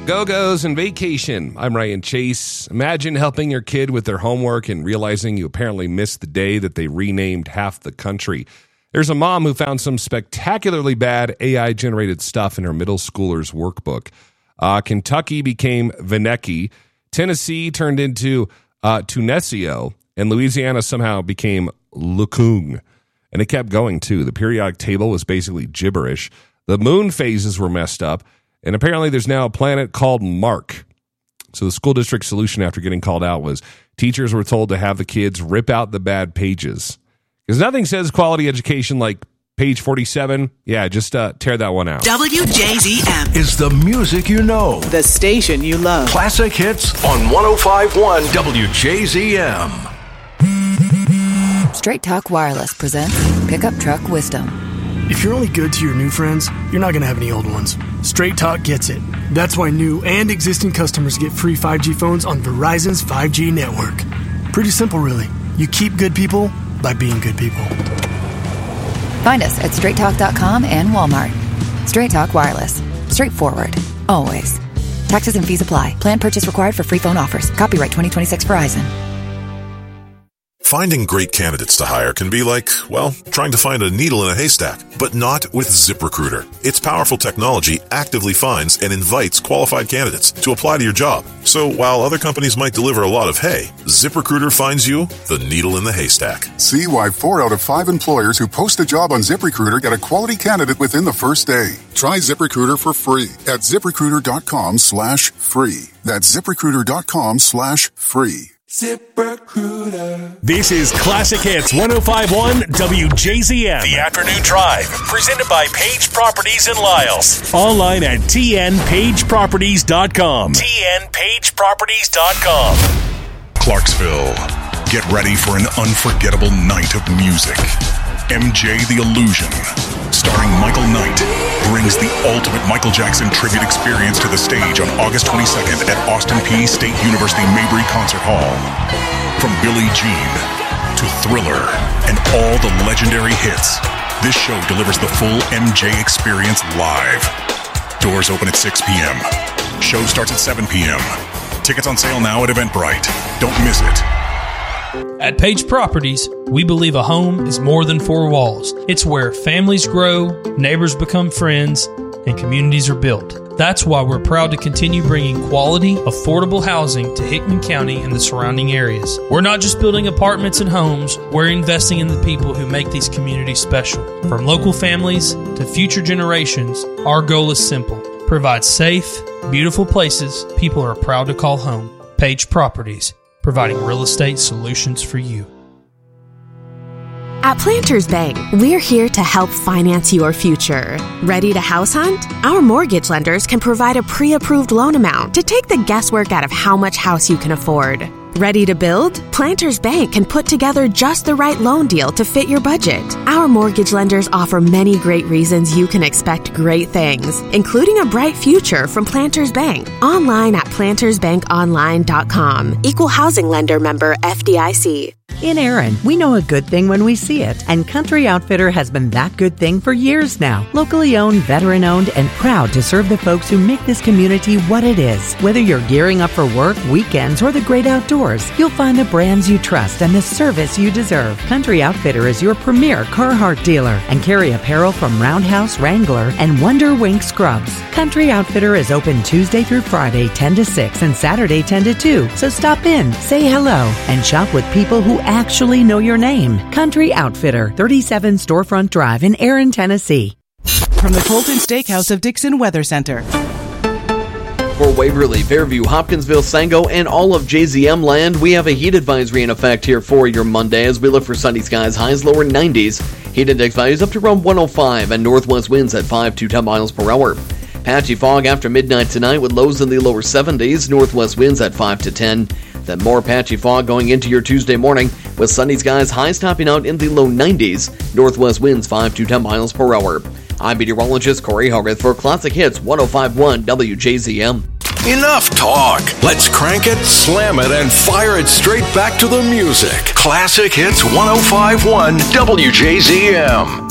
Go-Go's and vacation. I'm Ryan Chase. Imagine helping your kid with their homework and realizing you apparently missed the day that they renamed half the country. There's a mom who found some spectacularly bad AI-generated stuff in her middle schooler's workbook. Kentucky became Veneki. Tennessee turned into Tunesio. And Louisiana somehow became Lukung. And it kept going, too. The periodic table was basically gibberish. The moon phases were messed up. And apparently there's now a planet called Mark. So the school district solution after getting called out was teachers were told to have the kids rip out the bad pages. Because nothing says quality education like page 47. Yeah, just tear that one out. WJZM is the music you know. The station you love. Classic hits on 105.1 WJZM. Straight Talk Wireless presents Pickup Truck Wisdom. If you're only good to your new friends, you're not going to have any old ones. Straight Talk gets it. That's why new and existing customers get free 5G phones on Verizon's 5G network. Pretty simple, really. You keep good people by being good people. Find us at straighttalk.com and Walmart. Straight Talk Wireless. Straightforward. Always. Taxes and fees apply. Plan purchase required for free phone offers. Copyright 2026 Verizon. Finding great candidates to hire can be like, well, trying to find a needle in a haystack, but not with ZipRecruiter. Its powerful technology actively finds and invites qualified candidates to apply to your job. So while other companies might deliver a lot of hay, ZipRecruiter finds you the needle in the haystack. See why 4 out of 5 employers who post a job on ZipRecruiter get a quality candidate within the first day. Try ZipRecruiter for free at ZipRecruiter.com/free. That's ZipRecruiter.com/free. ZipRecruiter. This is Classic Hits 105.1 WJZM. The Afternoon Drive, presented by Page Properties in Lyles. Online at tnpageproperties.com. tnpageproperties.com. Clarksville, get ready for an unforgettable night of music. MJ the Illusion, starring Michael Knight, brings the ultimate Michael Jackson tribute experience to the stage on August 22nd at Austin Peay State University Mabry Concert Hall. From Billie Jean to Thriller and all the legendary hits, this show delivers the full MJ experience live. Doors open at 6 p.m. Show starts at 7 p.m. Tickets on sale now at Eventbrite. Don't miss it. At Page Properties, we believe a home is more than 4 walls. It's where families grow, neighbors become friends, and communities are built. That's why we're proud to continue bringing quality, affordable housing to Hickman County and the surrounding areas. We're not just building apartments and homes, we're investing in the people who make these communities special. From local families to future generations, our goal is simple. Provide safe, beautiful places people are proud to call home. Page Properties, providing real estate solutions for you. At Planters Bank, we're here to help finance your future. Ready to house hunt? Our mortgage lenders can provide a pre-approved loan amount to take the guesswork out of how much house you can afford. Ready to build? Planters Bank can put together just the right loan deal to fit your budget. Our mortgage lenders offer many great reasons you can expect great things, including a bright future from Planters Bank. Online at plantersbankonline.com. Equal housing lender member FDIC. In Aaron, we know a good thing when we see it, and Country Outfitter has been that good thing for years now. Locally owned, veteran-owned, and proud to serve the folks who make this community what it is. Whether you're gearing up for work, weekends, or the great outdoors, you'll find the brands you trust and the service you deserve. Country Outfitter is your premier Carhartt dealer and carry apparel from Roundhouse, Wrangler, and Wonder Wink Scrubs. Country Outfitter is open Tuesday through Friday, 10 to 6, and Saturday, 10 to 2. So stop in, say hello, and shop with people who actually know your name. Country Outfitter, 37 Storefront Drive in Aaron, Tennessee. From the Colton Steakhouse of Dixon Weather Center. For Waverly, Fairview, Hopkinsville, Sango, and all of JZM land, we have a heat advisory in effect here for your Monday as we look for sunny skies, highs lower 90s. Heat index values up to around 105 and northwest winds at 5 to 10 miles per hour. Patchy fog after midnight tonight with lows in the lower 70s, northwest winds at 5 to 10. Then more patchy fog going into your Tuesday morning with sunny skies, highs topping out in the low 90s, northwest winds 5 to 10 miles per hour. I'm meteorologist Corey Hogarth for Classic Hits 105.1 WJZM. Enough talk. Let's crank it, slam it, and fire it straight back to the music. Classic Hits 105.1 WJZM.